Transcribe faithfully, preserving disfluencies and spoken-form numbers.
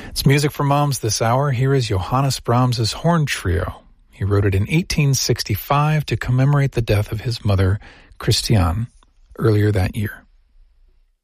It's Music for Moms this hour. Here is Johannes Brahms' Horn Trio. He wrote it in eighteen sixty-five to commemorate the death of his mother, Christiane, earlier that year.